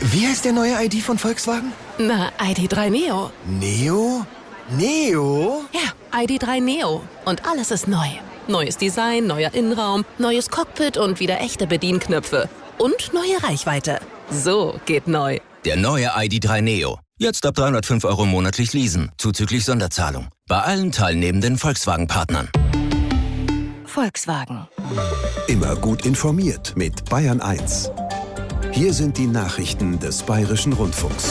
Wie heißt der neue ID von Volkswagen? Na, ID.3 Neo. Neo? Neo? Ja, ID.3 Neo. Und alles ist neu. Neues Design, neuer Innenraum, neues Cockpit und wieder echte Bedienknöpfe. Und neue Reichweite. So geht neu. Der neue ID.3 Neo. Jetzt ab 305 € monatlich leasen, zuzüglich Sonderzahlung. Bei allen teilnehmenden Volkswagen-Partnern. Volkswagen. Immer gut informiert mit Bayern 1. Hier sind die Nachrichten des Bayerischen Rundfunks.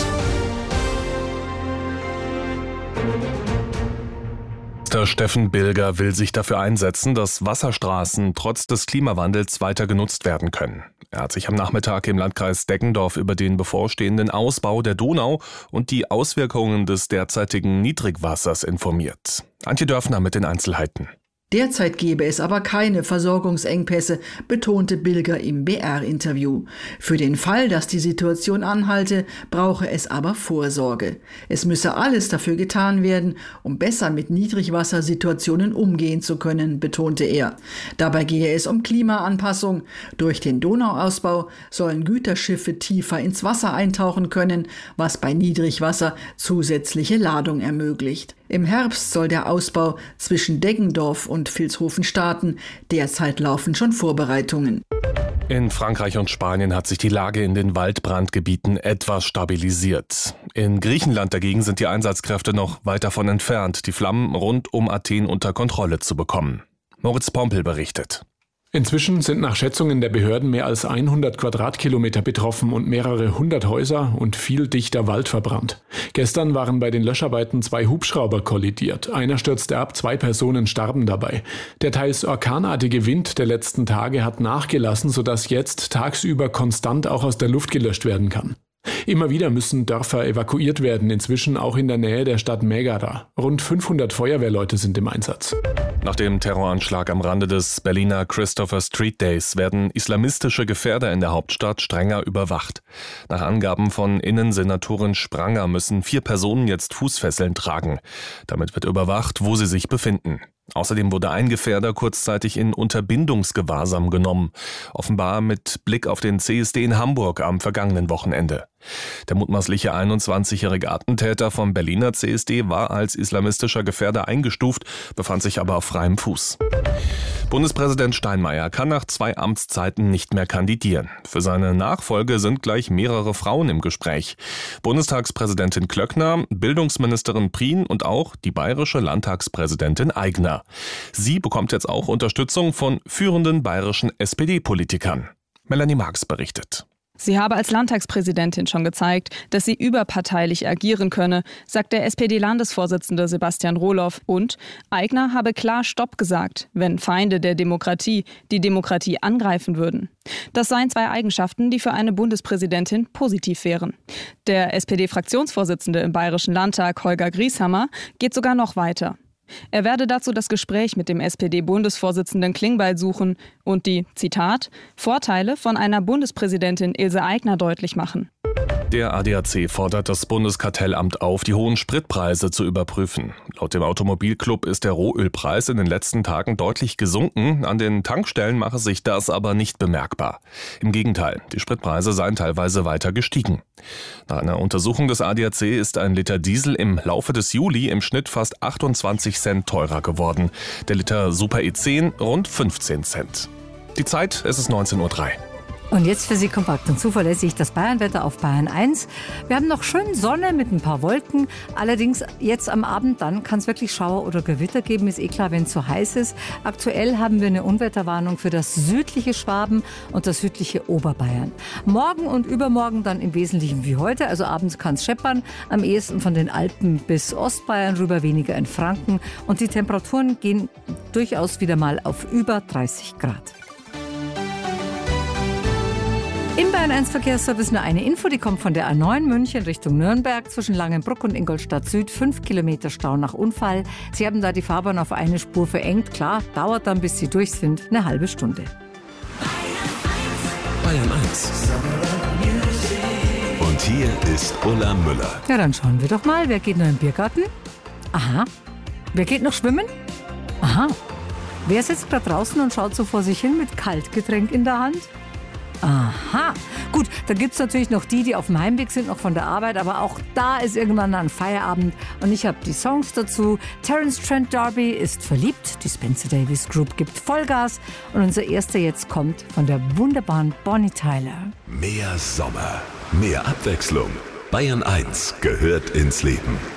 Steffen Bilger will sich dafür einsetzen, dass Wasserstraßen trotz des Klimawandels weiter genutzt werden können. Er hat sich am Nachmittag im Landkreis Deggendorf über den bevorstehenden Ausbau der Donau und die Auswirkungen des derzeitigen Niedrigwassers informiert. Antje Dörfner mit den Einzelheiten. Derzeit gebe es aber keine Versorgungsengpässe, betonte Bilger im BR-Interview. Für den Fall, dass die Situation anhalte, brauche es aber Vorsorge. Es müsse alles dafür getan werden, um besser mit Niedrigwassersituationen umgehen zu können, betonte er. Dabei gehe es um Klimaanpassung. Durch den Donauausbau sollen Güterschiffe tiefer ins Wasser eintauchen können, was bei Niedrigwasser zusätzliche Ladung ermöglicht. Im Herbst soll der Ausbau zwischen Deggendorf und Vilshofen starten. Derzeit laufen schon Vorbereitungen. In Frankreich und Spanien hat sich die Lage in den Waldbrandgebieten etwas stabilisiert. In Griechenland dagegen sind die Einsatzkräfte noch weit davon entfernt, die Flammen rund um Athen unter Kontrolle zu bekommen. Moritz Pompel berichtet. Inzwischen sind nach Schätzungen der Behörden mehr als 100 Quadratkilometer betroffen und mehrere hundert Häuser und viel dichter Wald verbrannt. Gestern waren bei den Löscharbeiten 2 Hubschrauber kollidiert. Einer stürzte ab, 2 Personen starben dabei. Der teils orkanartige Wind der letzten Tage hat nachgelassen, sodass jetzt tagsüber konstant auch aus der Luft gelöscht werden kann. Immer wieder müssen Dörfer evakuiert werden, inzwischen auch in der Nähe der Stadt Megara. Rund 500 Feuerwehrleute sind im Einsatz. Nach dem Terroranschlag am Rande des Berliner Christopher Street Days werden islamistische Gefährder in der Hauptstadt strenger überwacht. Nach Angaben von Innensenatorin Spranger müssen 4 Personen jetzt Fußfesseln tragen. Damit wird überwacht, wo sie sich befinden. Außerdem wurde ein Gefährder kurzzeitig in Unterbindungsgewahrsam genommen, offenbar mit Blick auf den CSD in Hamburg am vergangenen Wochenende. Der mutmaßliche 21-jährige Attentäter vom Berliner CSD war als islamistischer Gefährder eingestuft, befand sich aber auf freiem Fuß. Bundespräsident Steinmeier kann nach 2 Amtszeiten nicht mehr kandidieren. Für seine Nachfolge sind gleich mehrere Frauen im Gespräch. Bundestagspräsidentin Klöckner, Bildungsministerin Prien und auch die bayerische Landtagspräsidentin Aigner. Sie bekommt jetzt auch Unterstützung von führenden bayerischen SPD-Politikern. Melanie Marx berichtet. Sie habe als Landtagspräsidentin schon gezeigt, dass sie überparteilich agieren könne, sagt der SPD-Landesvorsitzende Sebastian Rohloff. Und Aigner habe klar Stopp gesagt, wenn Feinde der Demokratie die Demokratie angreifen würden. Das seien 2 Eigenschaften, die für eine Bundespräsidentin positiv wären. Der SPD-Fraktionsvorsitzende im Bayerischen Landtag, Holger Grieshammer, geht sogar noch weiter. Er werde dazu das Gespräch mit dem SPD-Bundesvorsitzenden Klingbeil suchen und die, Zitat, Vorteile von einer Bundespräsidentin Ilse Aigner deutlich machen. Der ADAC fordert das Bundeskartellamt auf, die hohen Spritpreise zu überprüfen. Laut dem Automobilclub ist der Rohölpreis in den letzten Tagen deutlich gesunken. An den Tankstellen mache sich das aber nicht bemerkbar. Im Gegenteil, die Spritpreise seien teilweise weiter gestiegen. Nach einer Untersuchung des ADAC ist ein Liter Diesel im Laufe des Juli im Schnitt fast 28 Cent teurer geworden. Der Liter Super E10 rund 15 Cent. Die Zeit, es ist 19:03 Uhr. Und jetzt für Sie kompakt und zuverlässig das Bayernwetter auf Bayern 1. Wir haben noch schön Sonne mit ein paar Wolken. Allerdings jetzt am Abend, dann kann es wirklich Schauer oder Gewitter geben. Ist eh klar, wenn es so heiß ist. Aktuell haben wir eine Unwetterwarnung für das südliche Schwaben und das südliche Oberbayern. Morgen und übermorgen dann im Wesentlichen wie heute. Also abends kann es scheppern. Am ehesten von den Alpen bis Ostbayern rüber, weniger in Franken. Und die Temperaturen gehen durchaus wieder mal auf über 30 Grad. Im Bayern 1 Verkehrsservice nur eine Info, die kommt von der A9 München Richtung Nürnberg zwischen Langenbruck und Ingolstadt Süd. 5 Kilometer Stau nach Unfall. Sie haben da die Fahrbahn auf eine Spur verengt. Klar, dauert dann, bis Sie durch sind, eine halbe Stunde. Bayern 1. Und hier ist Ulla Müller. Ja, dann schauen wir doch mal, wer geht noch im Biergarten? Aha. Wer geht noch schwimmen? Aha. Wer sitzt gerade draußen und schaut so vor sich hin mit Kaltgetränk in der Hand? Aha. Gut. Gut, da gibt es natürlich noch die auf dem Heimweg sind, noch von der Arbeit, aber auch da ist irgendwann dann Feierabend und ich habe die Songs dazu. Terence Trent D'Arby ist verliebt, die Spencer Davis Group gibt Vollgas und unser erster jetzt kommt von der wunderbaren Bonnie Tyler. Mehr Sommer, mehr Abwechslung. Bayern 1 gehört ins Leben.